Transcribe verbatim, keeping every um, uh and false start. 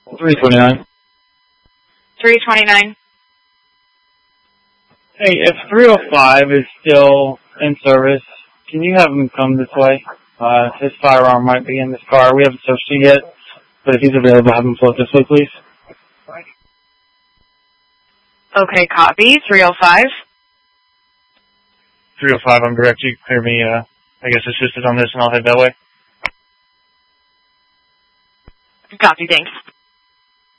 three twenty-nine. three twenty-nine. Hey, if three oh five is still in service, can you have him come this way? Uh, his firearm might be in this car. We haven't searched it yet, but if he's available, have him float this way, please. Okay, copy. three oh five. three oh five, I'm direct. You can clear me, uh, I guess, assisted on this, and I'll head that way. Copy, thanks.